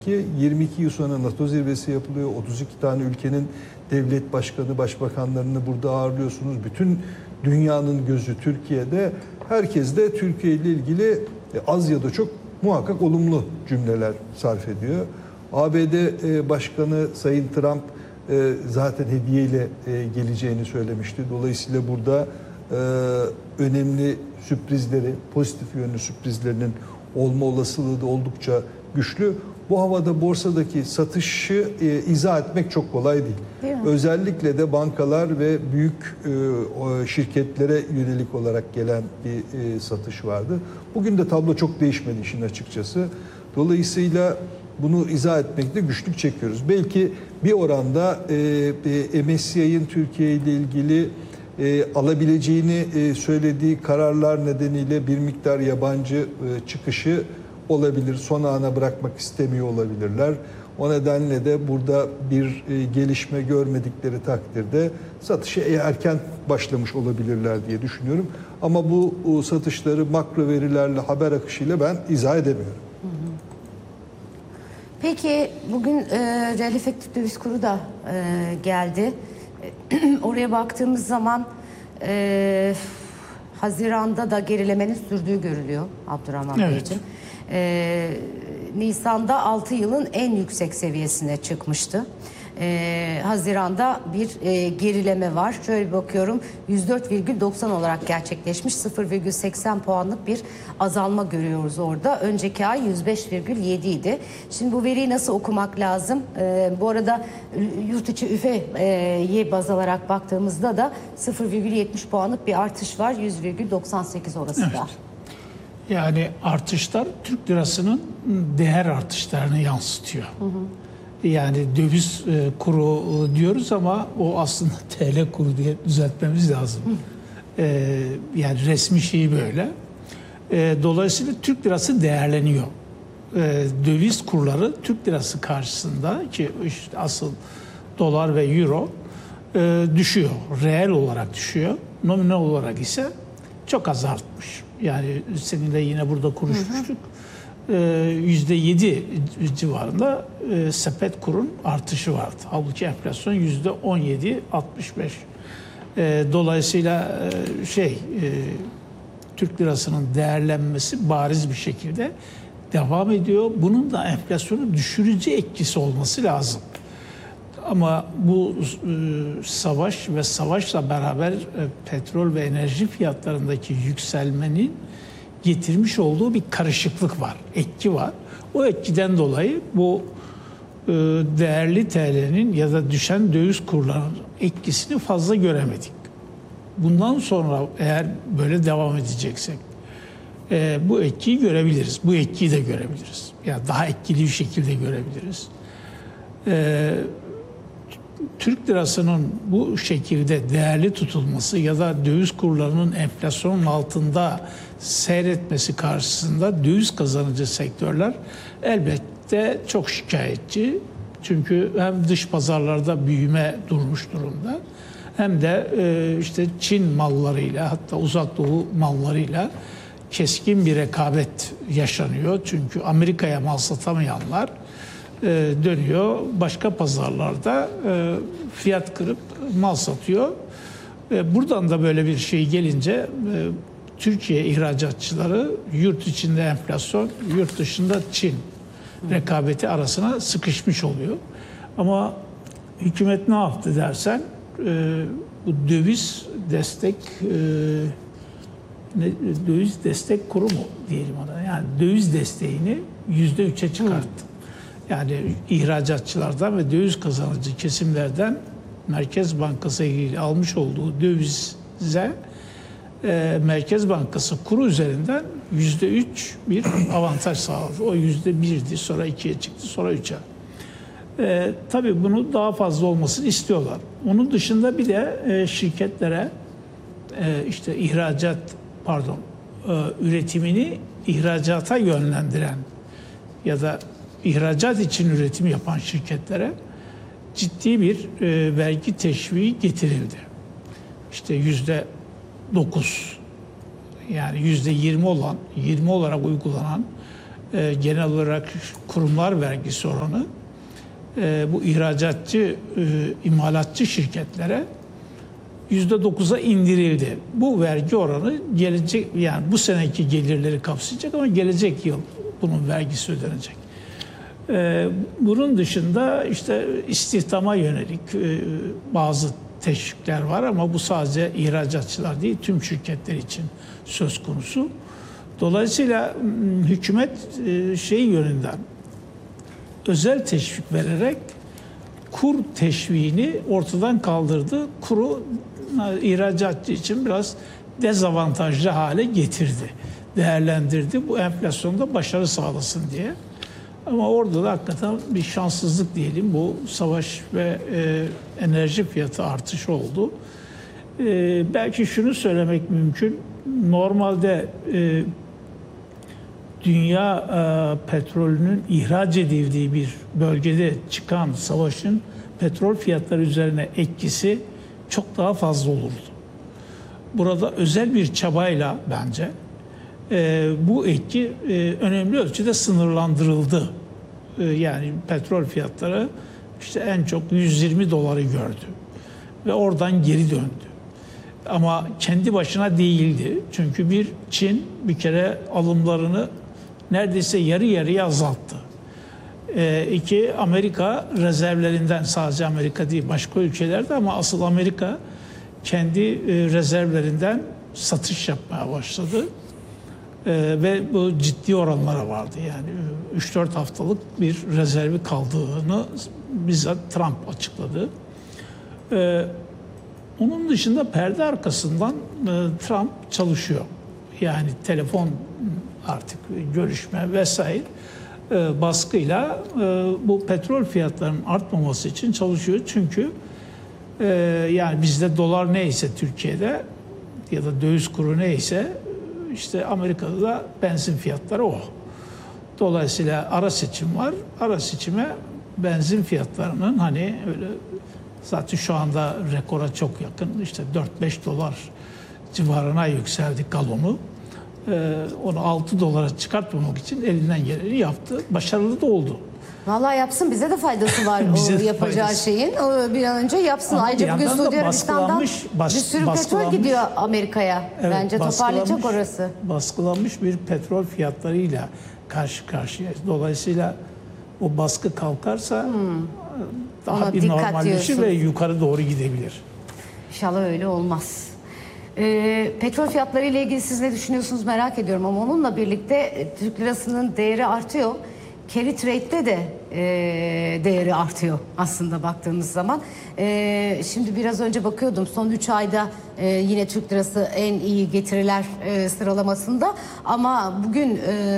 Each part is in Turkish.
22 yıl sonra NATO zirvesi yapılıyor. 32 tane ülkenin devlet başkanı, başbakanlarını burada ağırlıyorsunuz. Bütün dünyanın gözü Türkiye'de. Herkes de Türkiye ile ilgili az ya da çok muhakkak olumlu cümleler sarf ediyor. ABD Başkanı Sayın Trump zaten hediyeyle geleceğini söylemişti. Dolayısıyla burada önemli sürprizleri, pozitif yönlü sürprizlerinin olma olasılığı da oldukça güçlü. Bu havada borsadaki satışı izah etmek çok kolay değil. Özellikle de bankalar ve büyük şirketlere yönelik olarak gelen bir satış vardı. Bugün de tablo çok değişmedi işin açıkçası. Dolayısıyla bunu izah etmekte güçlük çekiyoruz. Belki bir oranda MSCI'nin Türkiye ile ilgili alabileceğini söylediği kararlar nedeniyle bir miktar yabancı çıkışı olabilir. Son ana bırakmak istemiyor olabilirler. O nedenle de burada bir gelişme görmedikleri takdirde satışa erken başlamış olabilirler diye düşünüyorum. Ama bu satışları makro verilerle, haber akışıyla ben izah edemiyorum. Peki bugün reel efektif döviz kuru da geldi. Oraya baktığımız zaman Haziran'da da gerilemenin sürdüğü görülüyor Abdurrahman Beyciğim. Nisan'da 6 yılın en yüksek seviyesine çıkmıştı. Haziran'da bir gerileme var. Şöyle bir bakıyorum, 104,90 olarak gerçekleşmiş, 0,80 puanlık bir azalma görüyoruz orada. Önceki ay 105,7 idi. Şimdi bu veriyi nasıl okumak lazım? Bu arada yurt içi üfeyi baz alarak baktığımızda da 0,70 puanlık bir artış var. 100,98 orası da. Yani artışlar Türk lirasının değer artışlarını yansıtıyor. Yani döviz kuru diyoruz ama o aslında TL kuru diye düzeltmemiz lazım. Yani resmi şeyi böyle. Dolayısıyla Türk lirası değerleniyor. Döviz kurları Türk lirası karşısında ki işte asıl dolar ve euro düşüyor. Reel olarak düşüyor. Nominal olarak ise çok azaltmış. Yani seninle yine burada konuşmuştuk. %7 civarında sepet kurun artışı vardı. Halbuki enflasyon %17,65. Dolayısıyla Türk lirasının değerlenmesi bariz bir şekilde devam ediyor. Bunun da enflasyonu düşürücü etkisi olması lazım. Ama bu savaş ve savaşla beraber petrol ve enerji fiyatlarındaki yükselmenin getirmiş olduğu bir karışıklık var, etki var. O etkiden dolayı bu değerli TL'nin ya da düşen döviz kurlarının etkisini fazla göremedik. Bundan sonra eğer böyle devam edeceksek bu etkiyi görebiliriz. Bu etkiyi de görebiliriz. Yani daha etkili bir şekilde görebiliriz. Türk lirasının bu şekilde değerli tutulması ya da döviz kurlarının enflasyonun altında seyretmesi karşısında döviz kazanıcı sektörler elbette çok şikayetçi. Çünkü hem dış pazarlarda büyüme durmuş durumda hem de işte Çin mallarıyla hatta Uzak Doğu mallarıyla keskin bir rekabet yaşanıyor. Çünkü Amerika'ya mal satamayanlar dönüyor başka pazarlarda fiyat kırıp mal satıyor. Buradan da böyle bir şey gelince Türkiye ihracatçıları yurt içinde enflasyon, yurt dışında Çin rekabeti arasına sıkışmış oluyor. Ama hükümet ne yaptı dersen bu döviz destek kuru mu diyelim ona. Yani döviz desteğini %3'e çıkarttı. Yani ihracatçılardan ve döviz kazanıcı kesimlerden Merkez Bankası ile almış olduğu dövize Merkez Bankası kuru üzerinden %3 bir avantaj sağladı. O %1'di, sonra 2'ye çıktı, sonra 3'e. Tabii bunu daha fazla olmasını istiyorlar. Onun dışında bir de şirketlere işte üretimini ihracata yönlendiren ya da ihracat için üretim yapan şirketlere ciddi bir vergi teşviği getirildi. İşte %9 yani %20 olan 20 olarak uygulanan genel olarak kurumlar vergisi oranı bu ihracatçı, imalatçı şirketlere %9'a indirildi. Bu vergi oranı gelecek, yani bu seneki gelirleri kapsayacak ama gelecek yıl bunun vergisi ödenecek. Bunun dışında işte istihdama yönelik bazı teşvikler var ama bu sadece ihracatçılar değil, tüm şirketler için söz konusu. Dolayısıyla hükümet şey yönünden özel teşvik vererek kur teşviğini ortadan kaldırdı. Kuru ihracatçı için biraz dezavantajlı hale getirdi, değerlendirdi. Bu enflasyonda başarı sağlasın diye. Ama orada da hakikaten bir şanssızlık diyelim. Bu savaş ve enerji fiyatı artışı oldu. Belki şunu söylemek mümkün. Normalde dünya petrolünün ihraç edildiği bir bölgede çıkan savaşın petrol fiyatları üzerine etkisi çok daha fazla olurdu. Burada özel bir çabayla bence bu etki önemli ölçüde sınırlandırıldı. Yani petrol fiyatları işte en çok $120 gördü ve oradan geri döndü. Ama kendi başına değildi. Çünkü Çin bir kere alımlarını neredeyse yarı yarıya azalttı. İki, Amerika rezervlerinden, sadece Amerika değil başka ülkelerde ama asıl Amerika kendi rezervlerinden satış yapmaya başladı. Ve bu ciddi oranlara vardı. Yani 3-4 haftalık bir rezervi kaldığını bizzat Trump açıkladı. Onun dışında perde arkasından Trump çalışıyor. Yani telefon artık görüşme vesaire baskıyla bu petrol fiyatlarının artmaması için çalışıyor. Çünkü yani bizde dolar neyse Türkiye'de ya da döviz kuru neyse işte Amerika'da da benzin fiyatları o. Dolayısıyla ara seçim var. Ara seçime benzin fiyatlarının hani öyle zaten şu anda rekora çok yakın işte $4-5 civarına yükseldi galonu. Onu $6 çıkartmamak için elinden geleni yaptı. Başarılı da oldu. Vallahi yapsın, bize de faydası var o yapacağı faydası. Şeyin. O bir an önce yapsın. Ama Ayrıca bugün Suudi Arabistan'dan bir sürü petrol gidiyor Amerika'ya. Evet, bence toparlayacak orası. Baskılanmış bir petrol fiyatlarıyla karşı karşıya. Dolayısıyla o baskı kalkarsa daha ona bir normalleşir ve yukarı doğru gidebilir. İnşallah öyle olmaz. Petrol fiyatları ile ilgili siz ne düşünüyorsunuz merak ediyorum ama onunla birlikte Türk lirasının değeri artıyor. Carry trade'de de değeri artıyor aslında baktığımız zaman. Şimdi biraz önce bakıyordum, son 3 ayda yine Türk lirası en iyi getiriler sıralamasında ama bugün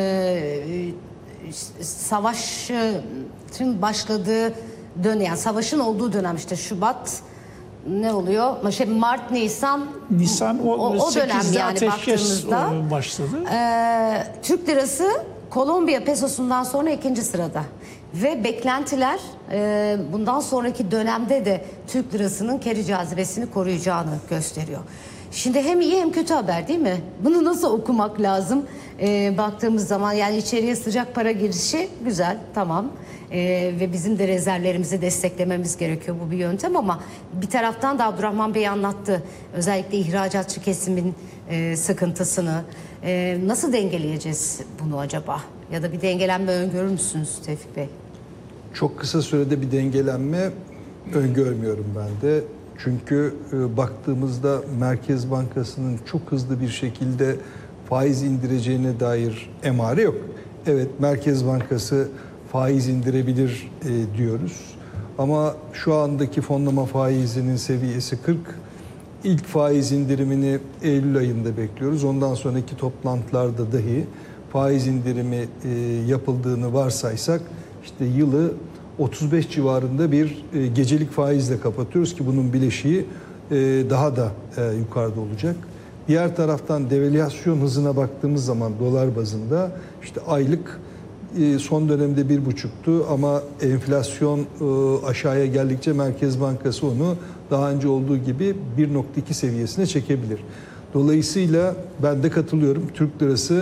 savaşın başladığı dönem, yani savaşın olduğu dönem işte Şubat ne oluyor? Mart, Nisan o dönem yani baktığımızda başladı. Türk lirası Kolombiya pesosundan sonra 2. sırada ve beklentiler bundan sonraki dönemde de Türk lirasının carry cazibesini koruyacağını gösteriyor. Şimdi hem iyi hem kötü haber değil mi? Bunu nasıl okumak lazım baktığımız zaman? Yani içeriye sıcak para girişi güzel, tamam. Ve bizim de rezervlerimizi desteklememiz gerekiyor, bu bir yöntem ama bir taraftan da Abdurrahman Bey anlattı. Özellikle ihracatçı kesimin sıkıntısını. Nasıl dengeleyeceğiz bunu acaba? Ya da bir dengelenme öngörür müsünüz Tevfik Bey? Çok kısa sürede bir dengelenme öngörmüyorum ben de. Çünkü baktığımızda Merkez Bankası'nın çok hızlı bir şekilde faiz indireceğine dair emare yok. Evet, Merkez Bankası faiz indirebilir diyoruz. Ama şu andaki fonlama faizinin seviyesi 40. İlk faiz indirimini Eylül ayında bekliyoruz. Ondan sonraki toplantılarda dahi faiz indirimi yapıldığını varsaysak işte yılı 35 civarında bir gecelik faizle kapatıyoruz ki bunun bileşiği daha da yukarıda olacak. Diğer taraftan devalüasyon hızına baktığımız zaman dolar bazında işte aylık son dönemde 1,5'tu ama enflasyon aşağıya geldikçe Merkez Bankası onu daha önce olduğu gibi 1,2 seviyesine çekebilir. Dolayısıyla ben de katılıyorum. Türk lirası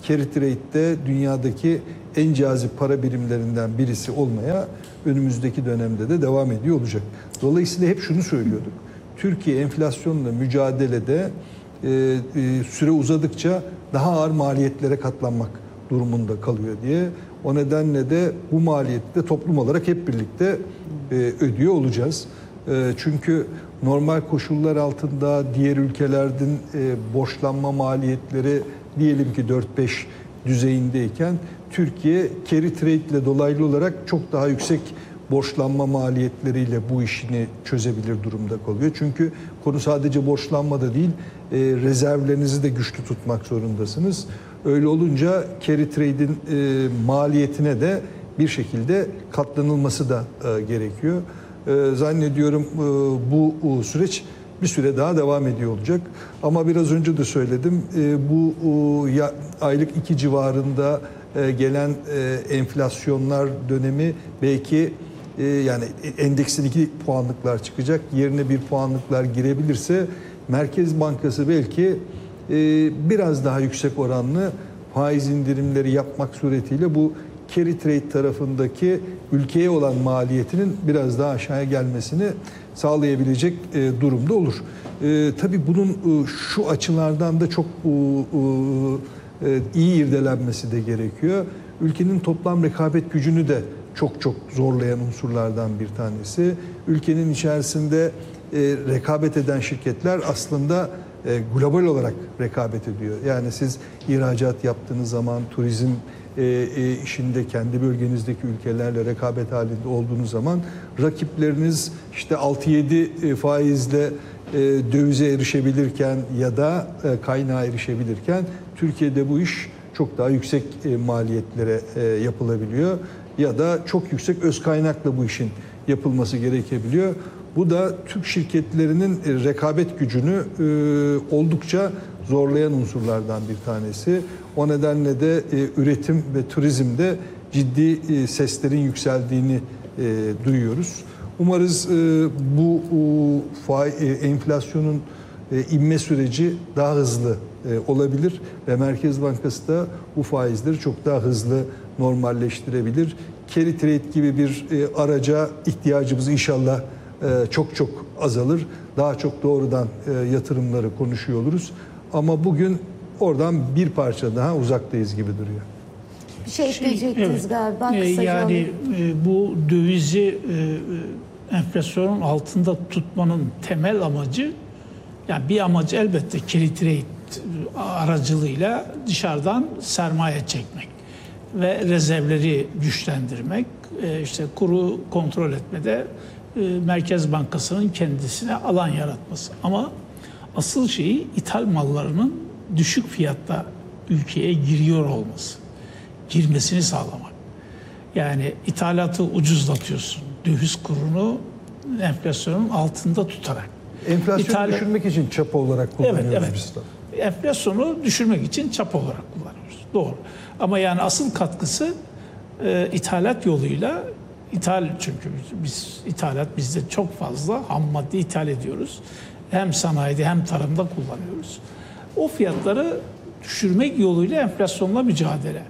carry trade'de dünyadaki en cazip para birimlerinden birisi olmaya önümüzdeki dönemde de devam ediyor olacak. Dolayısıyla hep şunu söylüyorduk. Türkiye enflasyonla mücadelede süre uzadıkça daha ağır maliyetlere katlanmak durumunda kalıyor diye. O nedenle de bu maliyeti de toplum olarak hep birlikte ödüyor olacağız. Çünkü normal koşullar altında diğer ülkelerden borçlanma maliyetleri diyelim ki 4-5 düzeyindeyken Türkiye carry trade ile dolaylı olarak çok daha yüksek borçlanma maliyetleriyle bu işini çözebilir durumda kalıyor. Çünkü konu sadece borçlanmada değil, rezervlerinizi de güçlü tutmak zorundasınız. Öyle olunca carry trade'in maliyetine de bir şekilde katlanılması da gerekiyor. Zannediyorum bu süreç bir süre daha devam ediyor olacak. Ama biraz önce de söyledim, bu aylık 2 civarında gelen enflasyonlar dönemi belki yani endeksin 2 puanlıklar çıkacak. Yerine 1 puanlıklar girebilirse Merkez Bankası belki biraz daha yüksek oranlı faiz indirimleri yapmak suretiyle bu carry trade tarafındaki ülkeye olan maliyetinin biraz daha aşağıya gelmesini sağlayabilecek durumda olur. Tabii bunun şu açılardan da çok iyi irdelenmesi de gerekiyor. Ülkenin toplam rekabet gücünü de çok zorlayan unsurlardan bir tanesi. Ülkenin içerisinde rekabet eden şirketler aslında global olarak rekabet ediyor. Yani siz ihracat yaptığınız zaman, turizm işinde kendi bölgenizdeki ülkelerle rekabet halinde olduğunuz zaman rakipleriniz işte 6-7 faizle dövize erişebilirken ya da kaynağa erişebilirken Türkiye'de bu iş çok daha yüksek maliyetlere yapılabiliyor ya da çok yüksek öz kaynakla bu işin yapılması gerekebiliyor. Bu da Türk şirketlerinin rekabet gücünü oldukça zorlayan unsurlardan bir tanesi. O nedenle de üretim ve turizmde ciddi seslerin yükseldiğini duyuyoruz. Umarız bu enflasyonun inme süreci daha hızlı olabilir ve Merkez Bankası da bu faizleri çok daha hızlı normalleştirebilir. Carry trade gibi bir araca ihtiyacımız inşallah çok azalır. Daha çok doğrudan yatırımları konuşuyor oluruz. Ama bugün oradan bir parça daha uzaktayız gibi duruyor. Bir şey ekleyecektiniz galiba. Yani bu dövizi enflasyonun altında tutmanın temel amacı, yani bir amacı elbette carry trade aracılığıyla dışarıdan sermaye çekmek ve rezervleri güçlendirmek, işte kuru kontrol etmede Merkez Bankası'nın kendisine alan yaratması. Ama asıl şeyi ithal mallarının düşük fiyatta ülkeye giriyor olması, girmesini sağlamak. Yani ithalatı ucuzlatıyorsun, döviz kurunu enflasyonun altında tutarak. Enflasyonu düşürmek için çapa olarak kullanıyoruz biz de. Enflasyonu düşürmek için çapa olarak kullanıyoruz. Doğru. Ama yani asıl katkısı ithalat yoluyla, çünkü ithalat bizde çok fazla ham madde ithal ediyoruz. Hem sanayide hem tarımda kullanıyoruz. O fiyatları düşürmek yoluyla enflasyonla mücadele.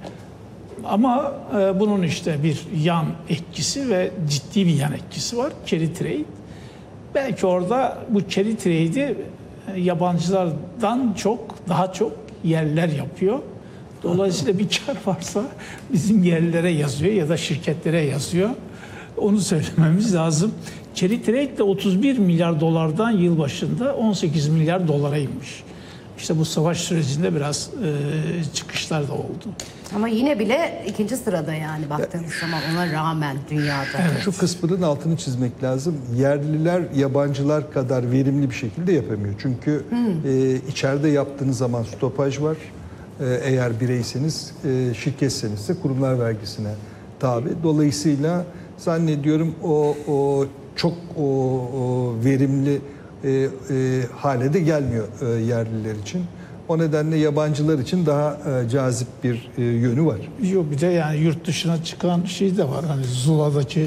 Ama bunun işte bir yan etkisi ve ciddi bir yan etkisi var. Carry trade. Belki orada bu carry trade'i yabancılardan daha çok yerliler yapıyor. Dolayısıyla bir kar varsa bizim yerlilere yazıyor ya da şirketlere yazıyor. Onu söylememiz lazım. Carry trade de 31 milyar dolardan yıl başında 18 milyar dolara inmiş. İşte bu savaş sürecinde biraz çıkışlar da oldu. Ama yine bile ikinci sırada yani baktığınız zaman ona rağmen dünyada. Evet. Şu kısmının altını çizmek lazım. Yerliler yabancılar kadar verimli bir şekilde yapamıyor. Çünkü içeride yaptığınız zaman stopaj var. Eğer bireyseniz, şirketseniz de kurumlar vergisine tabi. Dolayısıyla zannediyorum o çok verimli hale de gelmiyor yerliler için. O nedenle yabancılar için daha cazip bir yönü var. Yok, bir de yani yurt dışına çıkan şey de var. Hani Zula'daki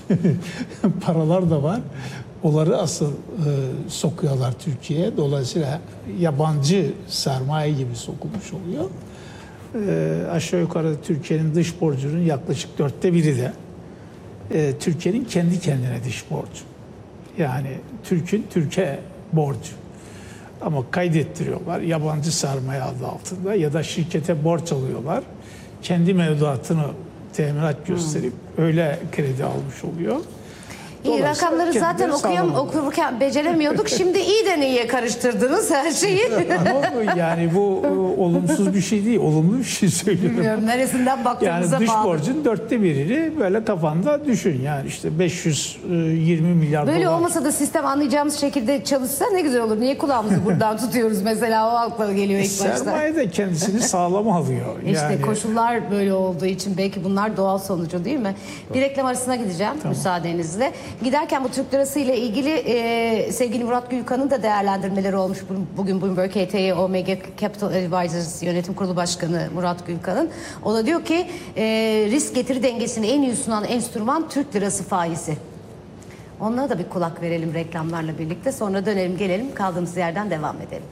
paralar da var. Onları asıl sokuyorlar Türkiye'ye. Dolayısıyla yabancı sermaye gibi sokulmuş oluyor. Aşağı yukarı Türkiye'nin dış borcunun yaklaşık 1/4'ü de Türkiye'nin kendi kendine dış borcu. Yani Türk'ün Türkiye borcu. Ama kaydettiriyorlar yabancı sermaye adı altında ya da şirkete borç alıyorlar. Kendi mevduatını teminat gösterip öyle kredi almış oluyor. İyi, rakamları zaten okurken beceremiyorduk. Şimdi iyi de iyiye karıştırdınız her şeyi. Ama yani bu olumsuz bir şey değil, olumlu bir şey söylüyorum. Bilmiyorum neresinden baktığımıza Yani dış bağlı. borcun 1/4'ini böyle kafanda düşün. Yani işte 520 milyar Böyle dolar. olmasa da sistem anlayacağımız şekilde çalışsa ne güzel olur. Niye kulağımızı buradan tutuyoruz mesela, o akla geliyor ilk başta. Sermaye de kendisini sağlam alıyor. İşte koşullar böyle olduğu için belki bunlar doğal sonucu değil mi? Bir reklam arasına gideceğim müsaadenizle. Giderken bu Türk lirası ile ilgili sevgili Murat Gülkan'ın da değerlendirmeleri olmuş. Bugün Bloomberg HT'ye Omega Capital Advisors Yönetim Kurulu Başkanı Murat Gülkan'ın. O da diyor ki risk getiri dengesini en iyi sunan enstrüman Türk lirası faizi. Onlara da bir kulak verelim reklamlarla birlikte. Sonra dönelim gelelim, kaldığımız yerden devam edelim.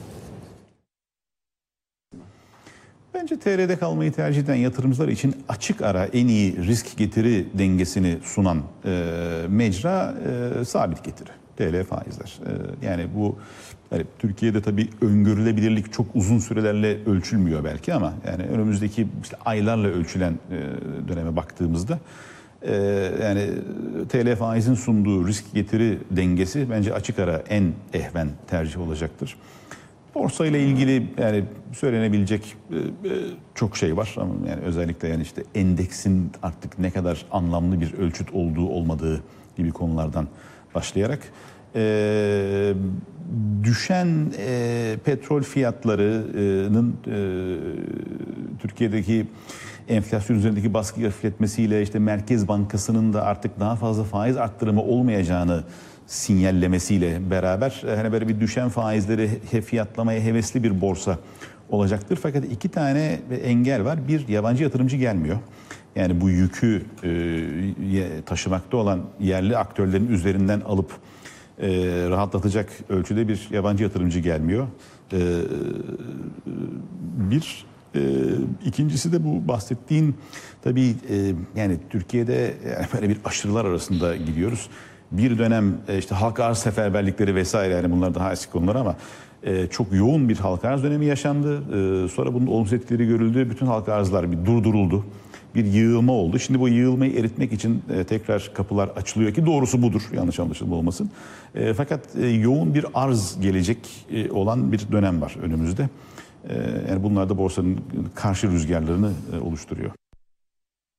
Bence TL'de kalmayı tercih eden yatırımcılar için açık ara en iyi risk getiri dengesini sunan mecra sabit getiri. TL faizler. Yani bu Türkiye'de tabii öngörülebilirlik çok uzun sürelerle ölçülmüyor belki ama yani önümüzdeki işte aylarla ölçülen döneme baktığımızda yani TL faizin sunduğu risk getiri dengesi bence açık ara en ehven tercih olacaktır. Borsa ile ilgili yani söylenebilecek çok şey var ama yani özellikle yani işte endeksin artık ne kadar anlamlı bir ölçüt olduğu olmadığı gibi konulardan başlayarak düşen petrol fiyatlarının Türkiye'deki enflasyon üzerindeki baskıyı hafifletmesiyle işte Merkez Bankası'nın da artık daha fazla faiz arttırımı olmayacağını sinyallemesiyle beraber hani böyle bir düşen faizleri fiyatlamaya hevesli bir borsa olacaktır. Fakat iki tane engel var. Bir, yabancı yatırımcı gelmiyor. Yani bu yükü taşımakta olan yerli aktörlerin üzerinden alıp rahatlatacak ölçüde bir yabancı yatırımcı gelmiyor. İkincisi de bu bahsettiğin tabii yani Türkiye'de yani böyle bir aşırılar arasında gidiyoruz. Bir dönem işte halka arz seferberlikleri vesaire yani bunlar daha eski konular ama çok yoğun bir halka arz dönemi yaşandı. Sonra bunun olumsuz etkileri görüldü. Bütün halka arzlar bir durduruldu. Bir yığılma oldu. Şimdi bu yığılmayı eritmek için tekrar kapılar açılıyor ki doğrusu budur. Yanlış anlaşılma olmasın. Fakat yoğun bir arz gelecek olan bir dönem var önümüzde. Yani bunlar da borsanın karşı rüzgarlarını oluşturuyor.